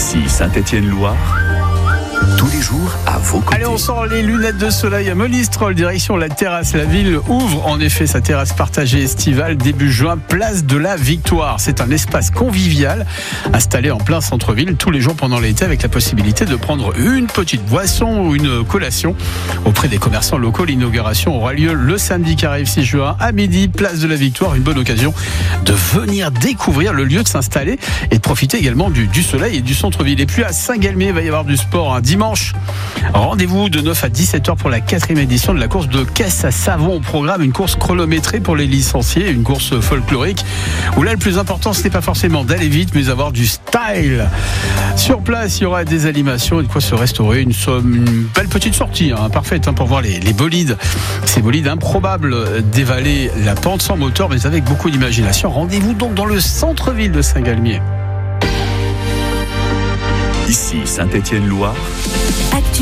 Ici Saint-Étienne-Loire, tous les jours à vos côtés. Allez, on sort les lunettes de soleil à Monistrol, direction la terrasse. La ville ouvre en effet sa terrasse partagée estivale début juin, place de la Victoire. C'est un espace convivial installé en plein centre-ville tous les jours pendant l'été, avec la possibilité de prendre une petite boisson ou une collation auprès des commerçants locaux. L'inauguration aura lieu le samedi qui arrive 6 juin à midi, place de la Victoire. Une bonne occasion de venir découvrir le lieu, de s'installer et de profiter également du soleil et du centre-ville. Et puis à Saint-Galmier, il va y avoir du sport dimanche. Rendez-vous de 9 à 17h pour la 4e édition de la course de caisse à savon. Au programme, une course chronométrée pour les licenciés, une course folklorique où là le plus important, ce n'est pas forcément d'aller vite, mais d'avoir du style. Sur place, il y aura des animations et de quoi se restaurer. Une belle petite sortie parfaite pour voir les bolides. Ces bolides improbables dévaler la pente sans moteur, mais avec beaucoup d'imagination. Rendez-vous donc dans le centre-ville de Saint-Galmier. Ici Saint-Étienne-Loire.